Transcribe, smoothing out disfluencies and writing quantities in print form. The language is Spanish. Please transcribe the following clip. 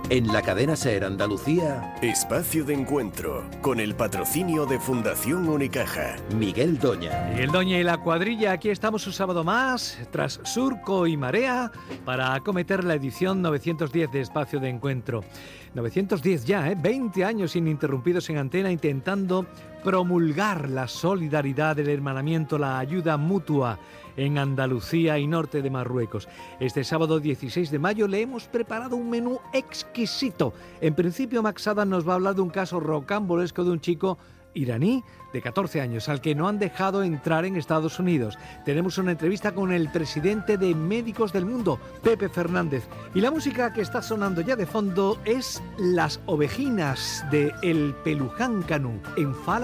En la cadena SER Andalucía, Espacio de Encuentro, con el patrocinio de Fundación Unicaja. Miguel Doña. Miguel Doña y la cuadrilla, aquí estamos un sábado más, tras surco y marea, para acometer la edición 910 de Espacio de Encuentro. 910 ya, 20 años ininterrumpidos en antena, intentando promulgar la solidaridad, el hermanamiento, la ayuda mutua en Andalucía y norte de Marruecos. Este sábado 16 de mayo le hemos preparado un menú exquisito. En principio, Max Adam nos va a hablar de un caso rocambolesco de un chico iraní de 14 años al que no han dejado entrar en Estados Unidos. Tenemos una entrevista con el presidente de Médicos del Mundo, Pepe Fernández. Y la música que está sonando ya de fondo es Las Ovejinas de El Peluján Canú en Fala.